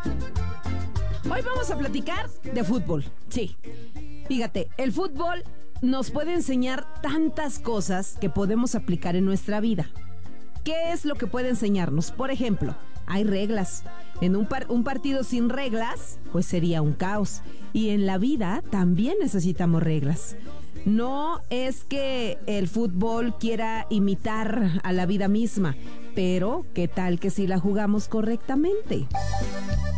Hoy vamos a platicar de fútbol. Sí, fíjate, el fútbol nos puede enseñar tantas cosas que podemos aplicar en nuestra vida. ¿Qué es lo que puede enseñarnos? Por ejemplo, hay reglas. En un partido sin reglas, pues sería un caos. Y en la vida también necesitamos reglas. No es que el fútbol quiera imitar a la vida misma, pero ¿qué tal que si la jugamos correctamente?